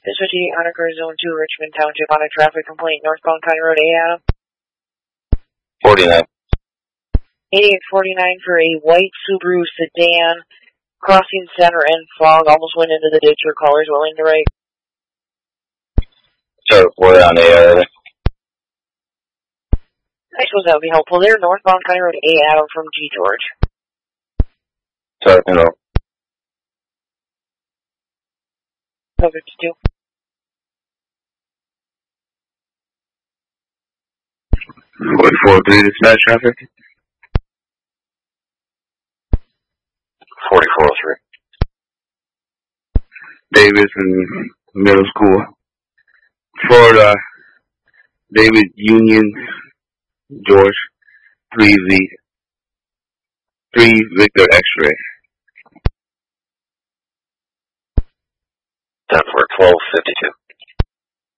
This is 58 Hunter Car Zone 2, Richmond Township, on a traffic complaint, northbound County Road A, Adam. 49. 8849 for a white Subaru sedan, crossing center and fog, almost went into the ditch. Your caller's willing to write. Sir, we're on the air. I suppose that would be helpful there. Northbound County Road A, Adam from G. George. Sir, no. 52. What, 43 dispatch traffic? 4403. Davis in middle school. Florida, David Union, George, 3 Victor X-ray. Done for 1252.